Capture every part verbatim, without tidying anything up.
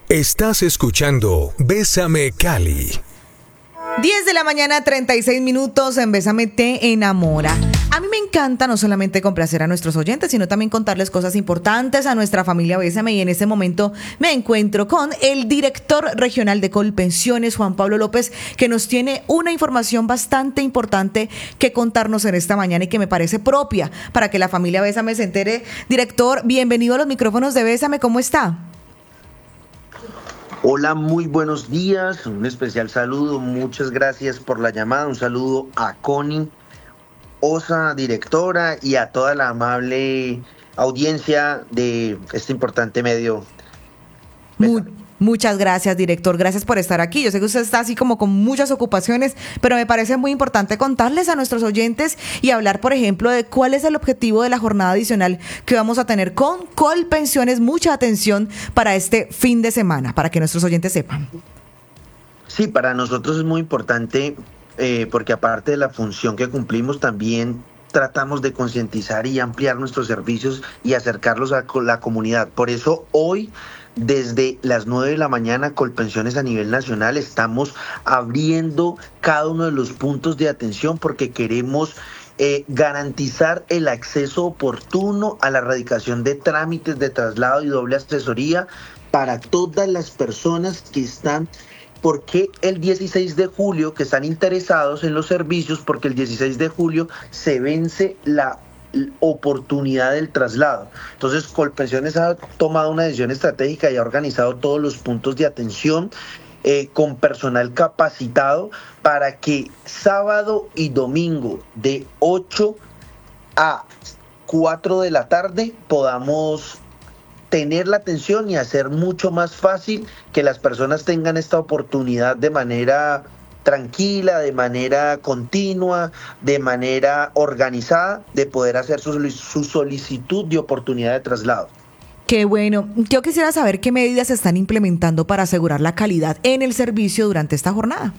Estás escuchando Bésame Cali. diez de la mañana, treinta y seis minutos en Bésame te enamora. A mí me encanta no solamente complacer a nuestros oyentes, sino también contarles cosas importantes a nuestra familia Bésame. Y en este momento me encuentro con el director regional de Colpensiones, Juan Pablo López, que nos tiene una información bastante importante que contarnos en esta mañana y que me parece propia para que la familia Bésame se entere. Director, bienvenido a los micrófonos de Bésame, ¿cómo está? Hola, muy buenos días, un especial saludo, muchas gracias por la llamada, un saludo a Connie Osa, directora, y a toda la amable audiencia de este importante medio. Muy, muchas gracias, director, gracias por estar aquí. Yo sé que usted está así como con muchas ocupaciones, pero me parece muy importante contarles a nuestros oyentes y hablar, por ejemplo, de cuál es el objetivo de la jornada adicional que vamos a tener con Colpensiones. Mucha atención para este fin de semana, para que nuestros oyentes sepan. Sí, para nosotros es muy importante eh, porque aparte de la función que cumplimos, también tratamos de concientizar y ampliar nuestros servicios y acercarlos a la comunidad. Por eso hoy, desde las nueve de la mañana, Colpensiones a nivel nacional, estamos abriendo cada uno de los puntos de atención porque queremos eh, garantizar el acceso oportuno a la erradicación de trámites de traslado y doble asesoría para todas las personas que están. Porque el dieciséis de julio, que están interesados en los servicios, porque el dieciséis de julio se vence la oportunidad del traslado. Entonces, Colpensiones ha tomado una decisión estratégica y ha organizado todos los puntos de atención eh, con personal capacitado para que sábado y domingo de ocho a cuatro de la tarde podamos tener la atención y hacer mucho más fácil que las personas tengan esta oportunidad de manera tranquila, de manera continua, de manera organizada, de poder hacer su, su solicitud de oportunidad de traslado. Qué bueno. Yo quisiera saber qué medidas se están implementando para asegurar la calidad en el servicio durante esta jornada.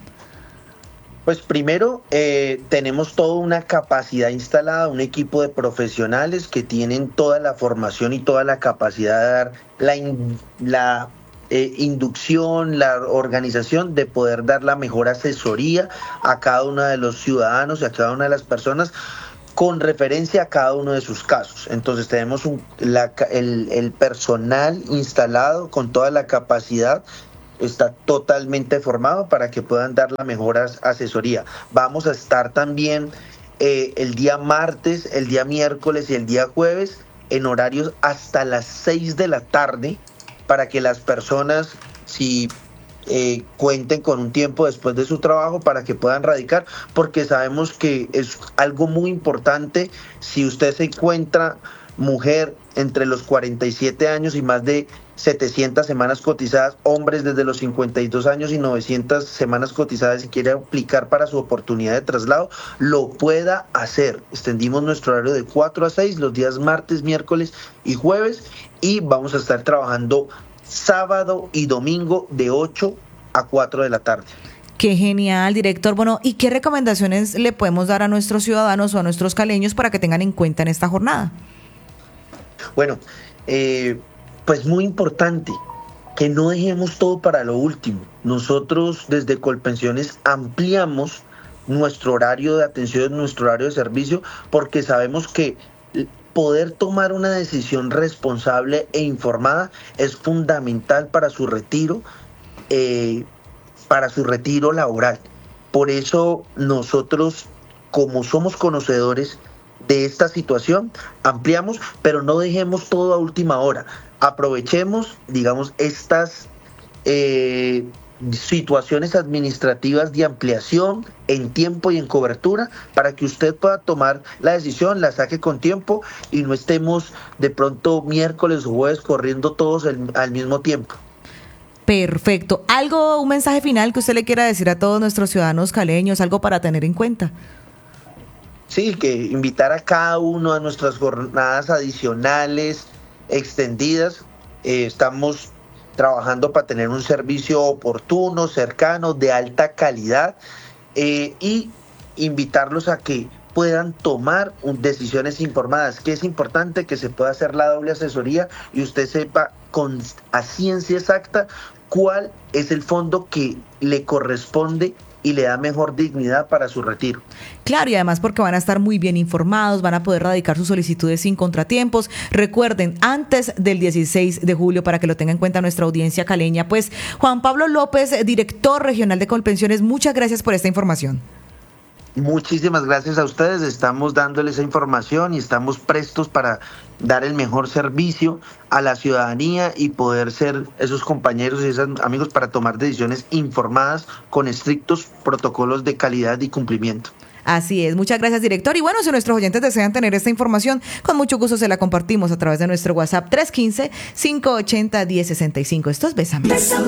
Pues primero, eh, tenemos toda una capacidad instalada, un equipo de profesionales que tienen toda la formación y toda la capacidad de dar la, in, la eh, inducción, la organización de poder dar la mejor asesoría a cada uno de los ciudadanos y a cada una de las personas con referencia a cada uno de sus casos. Entonces tenemos un, la, el, el personal instalado con toda la capacidad. Está totalmente formado para que puedan dar la mejor asesoría. Vamos a estar también eh, el día martes, el día miércoles y el día jueves en horarios hasta las seis de la tarde para que las personas, si eh, cuenten con un tiempo después de su trabajo, para que puedan radicar, porque sabemos que es algo muy importante. Si usted se encuentra mujer entre los cuarenta y siete años y más de setecientas semanas cotizadas, hombres desde los cincuenta y dos años y novecientas semanas cotizadas, y quiere aplicar para su oportunidad de traslado, lo pueda hacer. Extendimos nuestro horario de cuatro a seis los días martes, miércoles y jueves, y vamos a estar trabajando sábado y domingo de ocho a cuatro de la tarde. Qué genial, director. Bueno, ¿y qué recomendaciones le podemos dar a nuestros ciudadanos o a nuestros caleños para que tengan en cuenta en esta jornada? Bueno, eh, pues muy importante que no dejemos todo para lo último. Nosotros desde Colpensiones ampliamos nuestro horario de atención, nuestro horario de servicio, porque sabemos que poder tomar una decisión responsable e informada es fundamental para su retiro, eh, para su retiro laboral. Por eso nosotros, como somos conocedores de esta situación, ampliamos, pero no dejemos todo a última hora. Aprovechemos, digamos, estas eh, situaciones administrativas de ampliación en tiempo y en cobertura para que usted pueda tomar la decisión, la saque con tiempo y no estemos de pronto miércoles o jueves corriendo todos el, al mismo tiempo. Perfecto. ¿Algo, un mensaje final que usted le quiera decir a todos nuestros ciudadanos caleños, algo para tener en cuenta? Sí, que invitar a cada uno a nuestras jornadas adicionales, extendidas. Eh, estamos trabajando para tener un servicio oportuno, cercano, de alta calidad, eh, y invitarlos a que puedan tomar un, decisiones informadas, que es importante que se pueda hacer la doble asesoría y usted sepa con a ciencia exacta cuál es el fondo que le corresponde y le da mejor dignidad para su retiro. Claro, y además porque van a estar muy bien informados, van a poder radicar sus solicitudes sin contratiempos. Recuerden, antes del dieciséis de julio, para que lo tenga en cuenta nuestra audiencia caleña. Pues Juan Pablo López, director regional de Colpensiones, muchas gracias por esta información. Muchísimas gracias a ustedes, estamos dándole esa información y estamos prestos para dar el mejor servicio a la ciudadanía y poder ser esos compañeros y esos amigos para tomar decisiones informadas con estrictos protocolos de calidad y cumplimiento. Así es, muchas gracias, director. Y bueno, si nuestros oyentes desean tener esta información, con mucho gusto se la compartimos a través de nuestro WhatsApp tres uno cinco, cinco ocho cero, uno cero seis cinco. Esto es Bésame. Bésame.